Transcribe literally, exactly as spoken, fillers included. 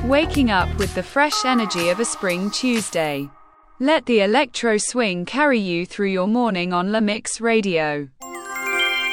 Waking up with the fresh energy of a spring Tuesday. Let the electro swing carry you through your morning on La Mix Radio.